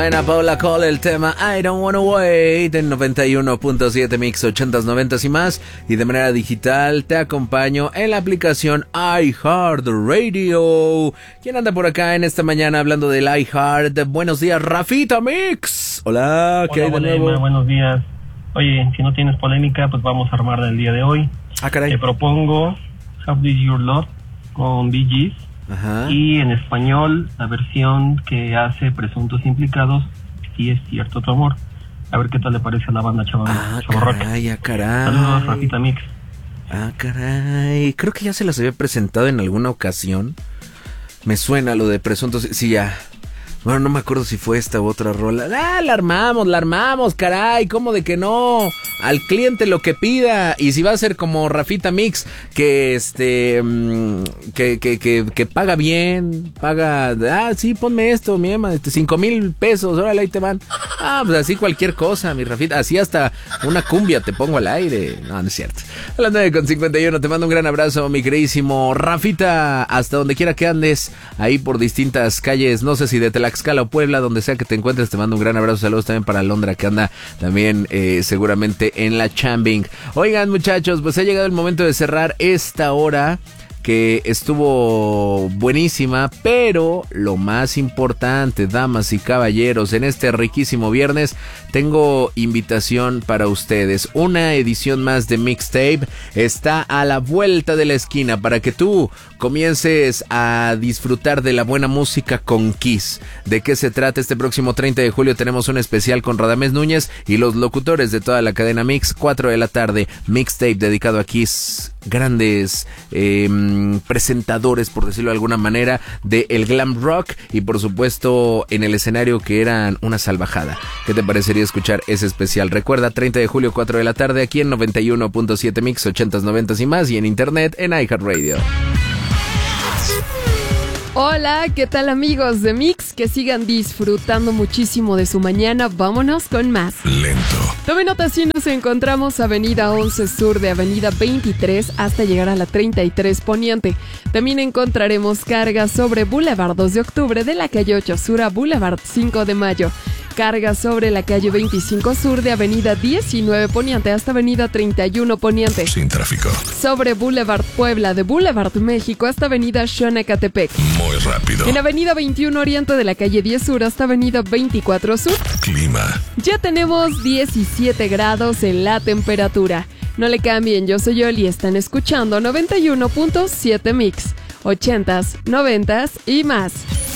Ana Paula Cole, el tema I Don't Wanna Wait en 91.7 Mix 80s, 90s y más. Y de manera digital te acompaño en la aplicación iHeartRadio. ¿Quién anda por acá en esta mañana hablando del iHeart? Buenos días, Rafita Mix. Hola, ¿qué hay de nuevo? Buenos días. Oye, si no tienes polémica, pues vamos a armar el día de hoy. Caray. Te propongo How Did Your Love con Bee Gees. Ajá. Y en español, la versión que hace Presuntos Implicados, Si es cierto tu amor. A ver qué tal le parece a la banda Chavarroca. Caray, caray. Saludos, Rafita Mix. Caray. Creo que ya se las había presentado en alguna ocasión. Me suena lo de Presuntos. Sí, ya. Bueno, no me acuerdo si fue esta u otra rola. La armamos, caray. ¿Cómo de que no? Al cliente lo que pida. Y si va a ser como Rafita Mix, que que paga bien, paga. Sí, ponme esto, mi ema, 5,000 pesos, órale, ahí te van. Pues así cualquier cosa, mi Rafita. Así hasta una cumbia te pongo al aire. No es cierto. A las 9:51 te mando un gran abrazo, mi queridísimo Rafita. Hasta donde quiera que andes, ahí por distintas calles, no sé si de Tlaxcala o Puebla, donde sea que te encuentres, te mando un gran abrazo. Saludos también para Londra, que anda también seguramente en la chambing. Oigan, muchachos, pues ha llegado el momento de cerrar esta hora que estuvo buenísima, pero lo más importante, damas y caballeros, en este riquísimo viernes tengo invitación para ustedes. Una edición más de Mixtape está a la vuelta de la esquina para que tú comiences a disfrutar de la buena música con Kiss. ¿De qué se trata? Este próximo 30 de julio tenemos un especial con Radamés Núñez y los locutores de toda la cadena Mix, 4 de la tarde, Mixtape dedicado a Kiss. Grandes presentadores, por decirlo de alguna manera, de el glam rock, y por supuesto en el escenario que eran una salvajada. ¿Qué te parecería escuchar ese especial? Recuerda, 30 de julio, 4 de la tarde, aquí en 91.7 Mix 80s, 90s y más, y en internet en iHeartRadio. Hola, ¿qué tal, amigos de Mix? Que sigan disfrutando muchísimo de su mañana. Vámonos con más. Lento. Tomen nota, si nos encontramos Avenida 11 Sur de Avenida 23 hasta llegar a la 33 Poniente. También encontraremos cargas sobre Boulevard 2 de Octubre de la calle 8 Sur a Boulevard 5 de Mayo. Cargas sobre la calle 25 Sur de Avenida 19 Poniente hasta Avenida 31 Poniente. Sin tráfico. Sobre Boulevard Puebla de Boulevard México hasta Avenida Xonacatepec. Muy rápido. En Avenida 21 Oriente de la calle 10 Sur hasta Avenida 24 Sur. Clima. Ya tenemos 17 grados en la temperatura. No le cambien, yo soy Yoli y están escuchando 91.7 Mix, 80s, 90s y más.